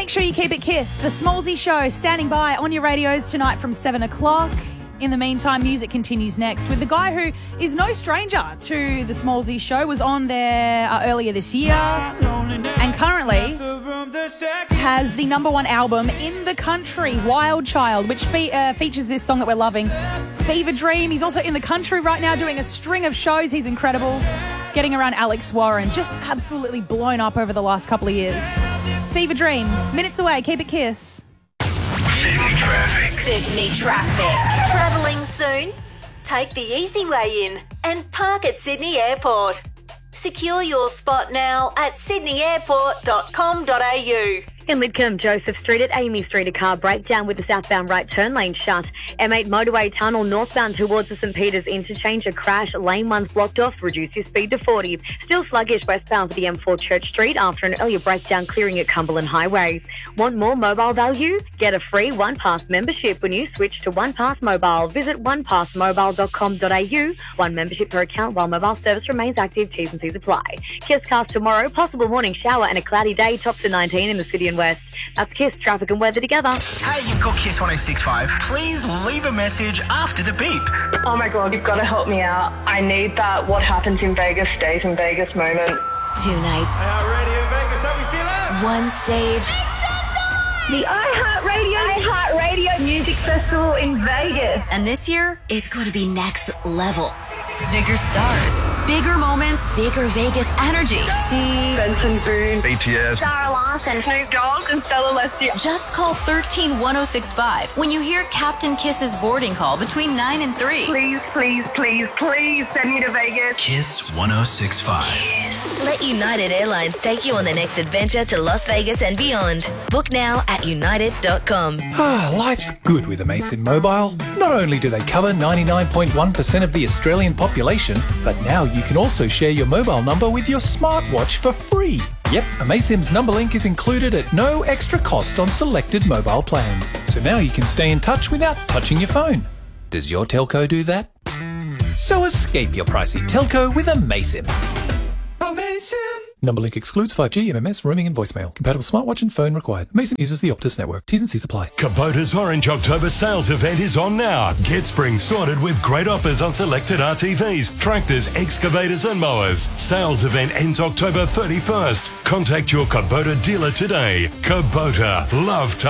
Make sure you keep it Kiss. The Smallsy Show standing by on your radios tonight from 7 o'clock. In the meantime, music continues next with the guy who is no stranger to the Smallsy Show, was on there earlier this year and currently has the #1 album in the country, Wild Child, which features this song that we're loving, Fever Dream. He's also in the country right now doing a string of shows. He's incredible. Getting around Alex Warren, just absolutely blown up over the last couple of years. Fever Dream, minutes away, keep it Kiss. Sydney traffic. Sydney traffic. Travelling soon? Take the easy way in and park at Sydney Airport. Secure your spot now at sydneyairport.com.au. In Lidcombe, Joseph Street at Amy Street, a car breakdown with the southbound right turn lane shut. M8 motorway tunnel northbound towards the St Peters interchange, a crash. Lane 1's blocked off. Reduce your speed to 40. Still sluggish westbound for the M4 Church Street after an earlier breakdown clearing at Cumberland Highway. Want more mobile value? Get a free OnePass membership when you switch to OnePass Mobile. Visit onepassmobile.com.au. One membership per account while mobile service remains active. T's and C's apply. Kiss cast tomorrow. Possible morning shower and a cloudy day. Top to 19 in the city and west. That's Kiss traffic and weather together. Hey, you've got Kiss 106.5. Please leave a message after the beep. Oh my God, you've got to help me out. I need that what happens in Vegas stays in Vegas moment. 2 nights. How ready in Vegas? How we feeling? 1 stage. The iHeartRadio Music Festival in Vegas. And this year is going to be next level. Bigger stars, bigger moments, bigger Vegas energy. See? Benson Boone, BTS, Sarah Larson, Snoop Dogg, and Stella Leslie. Just call 13-1065 when you hear Captain Kiss's boarding call between 9 and 3. Please, please, please, please send me to Vegas. Kiss 106.5. Let United Airlines take you on the next adventure to Las Vegas and beyond. Book now at united.com. Life's good with Amazon Mobile. Not only do they cover 99.1% of the Australian population, but now you can also share your mobile number with your smartwatch for free. Yep, Amaysim's number link is included at no extra cost on selected mobile plans. So now you can stay in touch without touching your phone. Does your telco do that? So escape your pricey telco with Amaysim. Number link excludes 5G, MMS, roaming and voicemail. Compatible smartwatch and phone required. Amaysim uses the Optus network. T's and C's apply. Kubota's Orange October sales event is on now. Get spring sorted with great offers on selected RTVs, tractors, excavators and mowers. Sales event ends October 31st. Contact your Kubota dealer today. Kubota. Love to